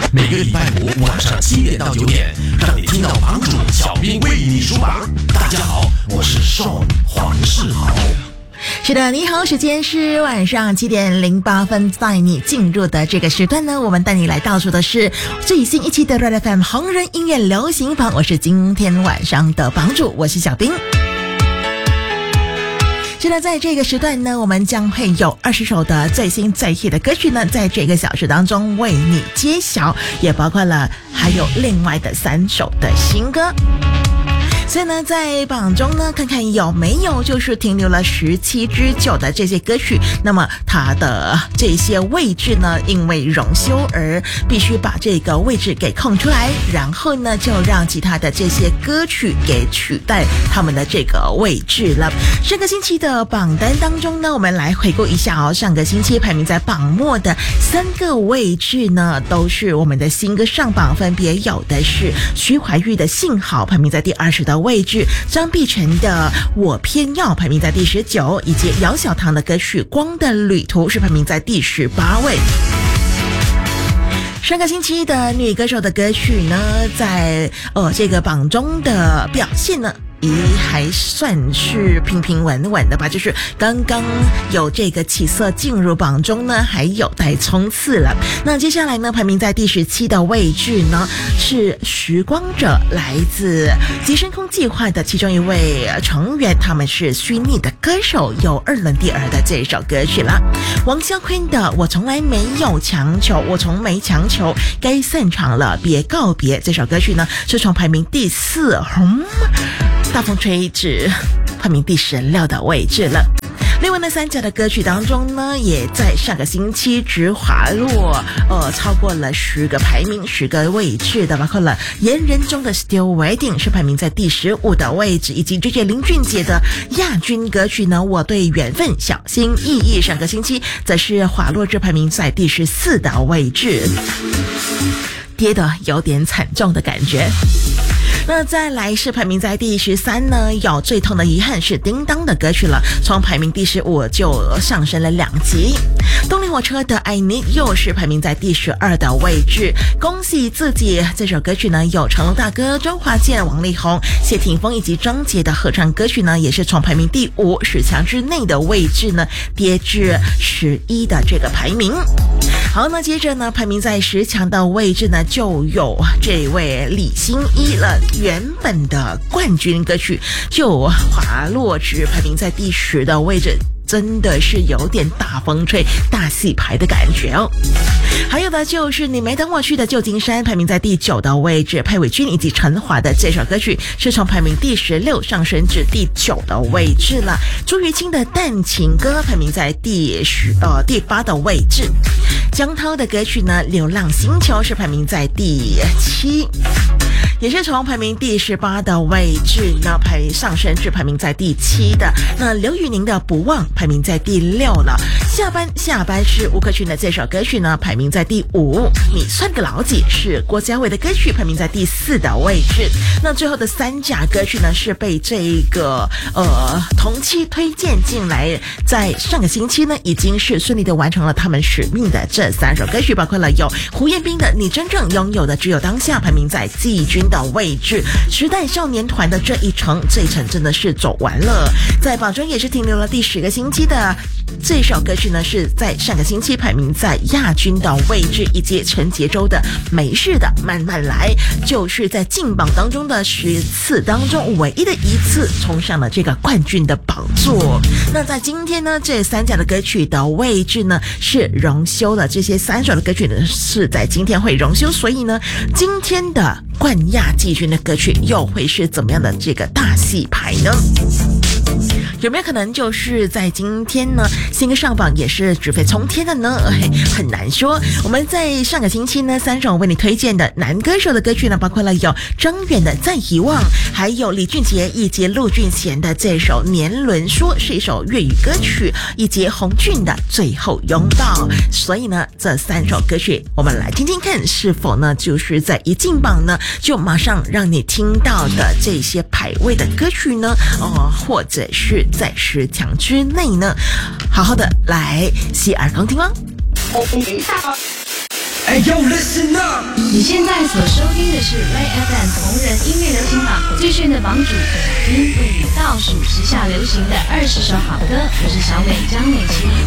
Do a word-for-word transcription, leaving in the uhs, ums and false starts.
每个礼拜五晚上七点到九点，让你听到榜主小兵为你数榜。大家好，我是 Sean 黄世豪。 是的，你好，时间是晚上七点零八分，在你进入的这个时段呢，我们带你来倒数的是最新一期的 Red F M 红人音乐流行榜，我是今天晚上的榜主，我是小兵。是的，在这个时段呢，我们将会有二十首的最新最 hit 的歌曲呢，在这个小时当中为你揭晓，也包括了还有另外的三首的新歌。所以呢，在榜中呢，看看有没有就是停留了十七之久的这些歌曲，那么它的这些位置呢，因为荣休而必须把这个位置给空出来，然后呢，就让其他的这些歌曲给取代他们的这个位置了。上个星期的榜单当中呢，我们来回顾一下哦，上个星期排名在榜末的三个位置呢，都是我们的新歌上榜，分别有的是徐怀钰的《幸好》排名在第二十的位置，张碧晨的我偏要排名在第十九，以及姚小棠的歌曲光的旅途是排名在第十八位。上个星期的女歌手的歌曲呢，在呃这个榜中的表现呢，也还算是平平稳稳的吧，就是刚刚有这个起色进入榜中呢，还有待冲刺了。那接下来呢，排名在第十七的位置呢，是时光者，来自极深空计划的其中一位成员，他们是虚拟的歌手，有二轮第二的这首歌曲了。王啸坤的我从来没有强求，我从没强求，该散场了别告别，这首歌曲呢，是从排名第四红大风吹至排名第十六的位置了。另外呢，三甲的歌曲当中呢，也在上个星期直滑落，呃，超过了十个排名、十个位置的，包括了言人中的 Still Waiting 是排名在第十五的位置，以及这届林俊杰的亚军歌曲呢，我对缘分小心翼翼，上个星期则是滑落至排名在第十四的位置，跌得有点惨重的感觉。那再来是排名在第十三呢，有最痛的遗憾是叮当的歌曲了，从排名第十五就上升了两级。动力火车的 I Need You 是排名在第十二的位置。恭喜自己，这首歌曲呢，有成龙大哥、周华健、王力宏、谢霆锋以及张杰的合唱歌曲呢，也是从排名第五十强之内的位置呢，跌至十一的这个排名。好，那接着呢，排名在十强的位置呢，就有这位李心一了，原本的冠军歌曲就滑落至排名在第十的位置，真的是有点大风吹大戏牌的感觉哦。还有的就是你没等我去的旧金山，排名在第九的位置，佩伟君以及陈华的这首歌曲是从排名第十六上升至第九的位置了。朱雨清的淡情歌排名在第十呃第八的位置。江涛的歌曲呢，流浪星球是排名在第七，也是从排名第十八的位置呢排上升至排名在第七的。那刘宇宁的不忘排名在第六了。下班下班是吴克群的这首歌曲呢，排名在第五。你算个老几是郭嘉伟的歌曲，排名在第四的位置。那最后的三甲歌曲呢，是被这个呃同期推荐进来，在上个星期呢已经是顺利的完成了他们使命的这三首歌曲，包括了有胡彦斌的你真正拥有的只有当下，排名在季军的位置。时代少年团的这一程，这一程真的是走完了，在榜中也是停留了第十个星期的这首歌曲呢，是在上个星期排名在亚军的位置，以及陈杰州的没事的慢慢来，就是在进榜当中的十次当中唯一的一次冲上了这个冠军的宝座。那在今天呢，这三甲的歌曲的位置呢是荣休了，这些三首的歌曲呢是在今天会荣休，所以呢，今天的冠亚季军的歌曲又会是怎么样的这个大戏牌呢？有没有可能就是在今天呢，新歌上榜也是直飞冲天的呢？很难说。我们在上个星期呢，三首为你推荐的男歌手的歌曲呢，包括了有张远的《再遗忘》，还有李俊杰以及陆俊贤的这首《年轮说》，是一首粤语歌曲，以及洪俊的《最后拥抱》。所以呢，这三首歌曲我们来听听看，是否呢就是在一进榜呢，就马上让你听到的这些排位的歌曲呢，哦，或者是在十强之内呢，好好的来洗耳恭听哦。 Hey yo, listen up. 你现在所收听的是 Ray F M 同人音乐流行榜最炫的榜主，听为你倒数时下流行的二十首好歌。我是小美张美琪。